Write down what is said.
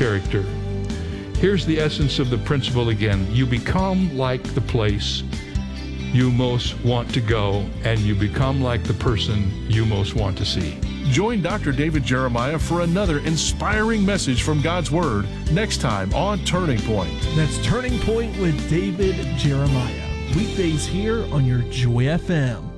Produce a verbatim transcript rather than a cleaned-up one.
character. Here's the essence of the principle again. You become like the place you most want to go, and you become like the person you most want to see. Join Doctor David Jeremiah for another inspiring message from God's Word next time on Turning Point. That's Turning Point with David Jeremiah. Weekdays here on your Joy F M.